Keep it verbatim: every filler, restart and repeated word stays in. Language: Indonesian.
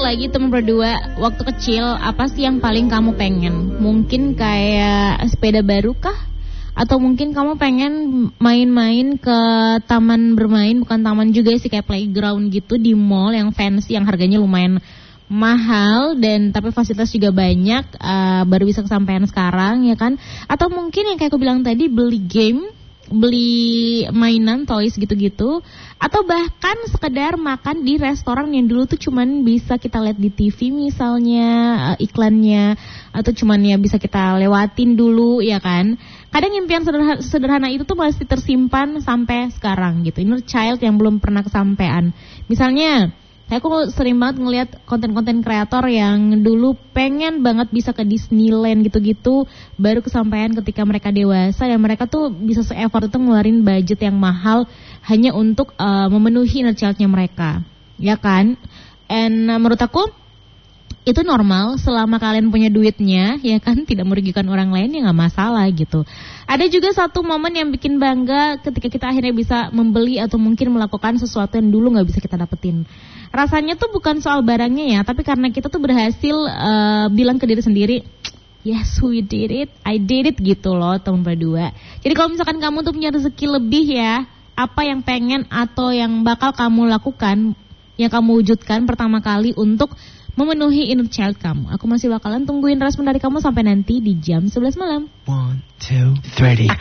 lagi teman berdua, waktu kecil apa sih yang paling kamu pengen? Mungkin kayak sepeda baru kah? Atau mungkin kamu pengen main-main ke taman bermain, bukan taman juga sih, kayak playground gitu di mall yang fancy, yang harganya lumayan mahal dan tapi fasilitas juga banyak, uh, baru bisa kesampaian sekarang ya kan? Atau mungkin yang kayak aku bilang tadi, beli game, beli mainan, toys gitu-gitu, atau bahkan sekedar makan di restoran yang dulu tuh cuman bisa kita lihat di T V misalnya, uh, iklannya, atau cuman ya bisa kita lewatin dulu ya kan. Kadang impian sederhana, sederhana itu tuh masih tersimpan sampai sekarang gitu, inner child yang belum pernah kesampaian. Misalnya aku sering banget ngelihat konten-konten kreator yang dulu pengen banget bisa ke Disneyland gitu-gitu, baru kesampaian ketika mereka dewasa, dan mereka tuh bisa se-effort itu ngeluarin budget yang mahal hanya untuk uh, memenuhi inner child-nya mereka, ya kan? And uh, menurut aku itu normal selama kalian punya duitnya, ya kan, tidak merugikan orang lain, ya nggak masalah gitu. Ada juga satu momen yang bikin bangga ketika kita akhirnya bisa membeli atau mungkin melakukan sesuatu yang dulu nggak bisa kita dapetin. Rasanya tuh bukan soal barangnya ya, tapi karena kita tuh berhasil uh, bilang ke diri sendiri, yes, we did it, I did it gitu loh teman berdua. Jadi kalau misalkan kamu tuh punya rezeki lebih ya, apa yang pengen atau yang bakal kamu lakukan, yang kamu wujudkan pertama kali untuk memenuhi inner child kamu. Aku masih bakalan tungguin respon dari kamu sampai nanti di jam sebelas malam. One, two, three.